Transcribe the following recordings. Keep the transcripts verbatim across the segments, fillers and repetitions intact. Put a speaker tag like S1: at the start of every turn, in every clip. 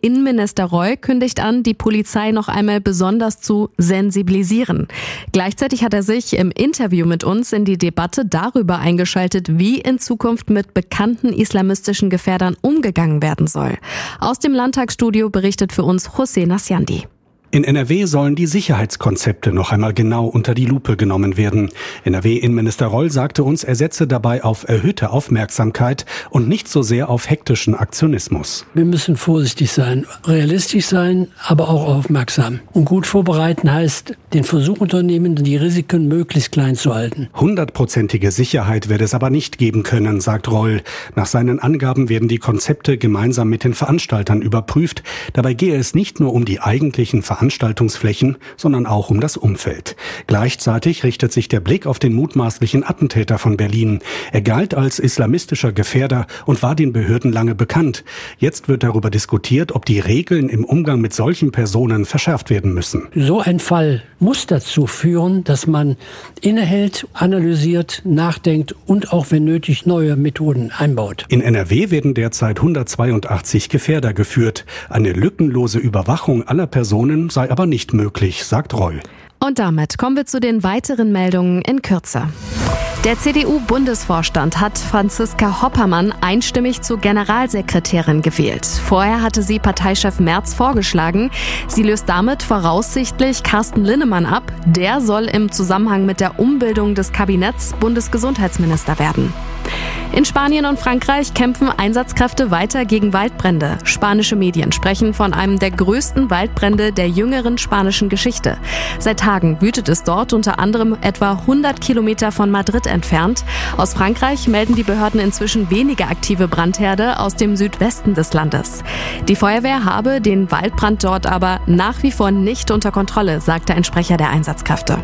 S1: Innenminister Reul kündigt an, die Polizei noch einmal besonders zu sensibilisieren. Gleichzeitig hat er sich im Interview mit uns in die Debatte darüber eingeschaltet, wie in Zukunft mit bekannten islamistischen Gefährdern umgegangen werden soll. Aus dem Landtagsstudio berichtet für uns Hussein Asyandi.
S2: In N R W sollen die Sicherheitskonzepte noch einmal genau unter die Lupe genommen werden. N R W-Innenminister Reul sagte uns, er setze dabei auf erhöhte Aufmerksamkeit und nicht so sehr auf hektischen Aktionismus.
S3: Wir müssen vorsichtig sein, realistisch sein, aber auch aufmerksam. Und gut vorbereiten heißt, den Versuch unternehmen, die Risiken möglichst klein zu halten.
S2: Hundertprozentige Sicherheit wird es aber nicht geben können, sagt Reul. Nach seinen Angaben werden die Konzepte gemeinsam mit den Veranstaltern überprüft. Dabei gehe es nicht nur um die eigentlichen Veranstaltungen, Veranstaltungsflächen, sondern auch um das Umfeld. Gleichzeitig richtet sich der Blick auf den mutmaßlichen Attentäter von Berlin. Er galt als islamistischer Gefährder und war den Behörden lange bekannt. Jetzt wird darüber diskutiert, ob die Regeln im Umgang mit solchen Personen verschärft werden müssen.
S3: So ein Fall muss dazu führen, dass man innehält, analysiert, nachdenkt und auch, wenn nötig, neue Methoden einbaut.
S2: In N R W werden derzeit hundertzweiundachtzig Gefährder geführt. Eine lückenlose Überwachung aller Personen sei aber nicht möglich, sagt Reul.
S1: Und damit kommen wir zu den weiteren Meldungen in Kürze. Der C D U-Bundesvorstand hat Franziska Hoppermann einstimmig zur Generalsekretärin gewählt. Vorher hatte sie Parteichef Merz vorgeschlagen. Sie löst damit voraussichtlich Carsten Linnemann ab. Der soll im Zusammenhang mit der Umbildung des Kabinetts Bundesgesundheitsminister werden. In Spanien und Frankreich kämpfen Einsatzkräfte weiter gegen Waldbrände. Spanische Medien sprechen von einem der größten Waldbrände der jüngeren spanischen Geschichte. Seit Tagen wütet es dort, unter anderem etwa hundert Kilometer von Madrid entfernt. Aus Frankreich melden die Behörden inzwischen weniger aktive Brandherde aus dem Südwesten des Landes. Die Feuerwehr habe den Waldbrand dort aber nach wie vor nicht unter Kontrolle, sagte ein Sprecher der Einsatzkräfte.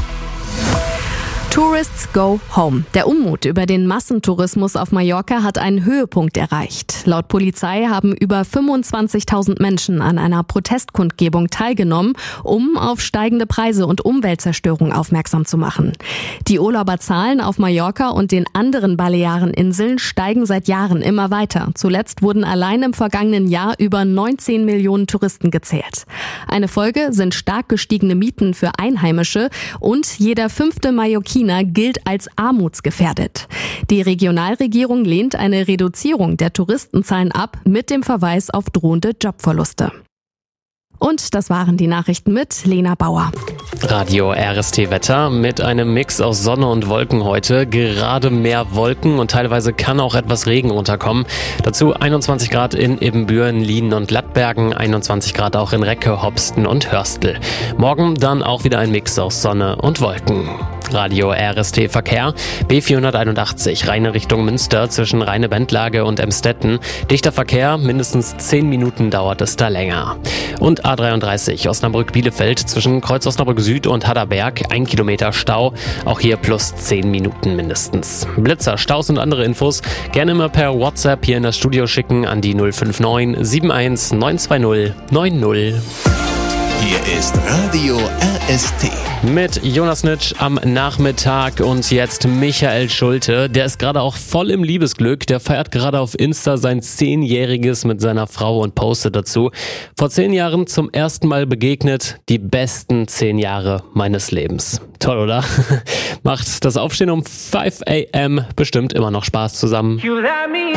S1: Tourists go home. Der Unmut über den Massentourismus auf Mallorca hat einen Höhepunkt erreicht. Laut Polizei haben über fünfundzwanzigtausend Menschen an einer Protestkundgebung teilgenommen, um auf steigende Preise und Umweltzerstörung aufmerksam zu machen. Die Urlauberzahlen auf Mallorca und den anderen Baleareninseln steigen seit Jahren immer weiter. Zuletzt wurden allein im vergangenen Jahr über neunzehn Millionen Touristen gezählt. Eine Folge sind stark gestiegene Mieten für Einheimische und jeder fünfte Mallorquiner gilt als armutsgefährdet. Die Regionalregierung lehnt eine Reduzierung der Touristenzahlen ab mit dem Verweis auf drohende Jobverluste. Und das waren die Nachrichten mit Lena Bauer.
S4: Radio R S T Wetter mit einem Mix aus Sonne und Wolken heute. Gerade mehr Wolken und teilweise kann auch etwas Regen runterkommen. Dazu einundzwanzig Grad in Ibbenbüren, Lienen und Lattbergen, einundzwanzig Grad auch in Recke, Hopsten und Hörstel. Morgen dann auch wieder ein Mix aus Sonne und Wolken. Radio R S T Verkehr. B vierhunderteinundachtzig Rheine Richtung Münster zwischen Rheine-Bendlage und Emstetten. Dichter Verkehr, mindestens zehn Minuten dauert es da länger. Und A dreiunddreißig Osnabrück-Bielefeld zwischen Kreuz Osnabrück Süd und Hadderberg. Ein Kilometer Stau. Auch hier plus zehn Minuten mindestens. Blitzer, Staus und andere Infos gerne immer per WhatsApp hier in das Studio schicken an die null fünf neun sieben eins neun zwei null neun null.
S5: Hier ist Radio R S T.
S4: Mit Jonas Nitsch am Nachmittag und jetzt Michael Schulte. Der ist gerade auch voll im Liebesglück. Der feiert gerade auf Insta sein Zehnjähriges mit seiner Frau und postet dazu: Vor zehn Jahren zum ersten Mal begegnet, die besten zehn Jahre meines Lebens. Toll, oder? Macht das Aufstehen um fünf a.m. bestimmt immer noch Spaß zusammen.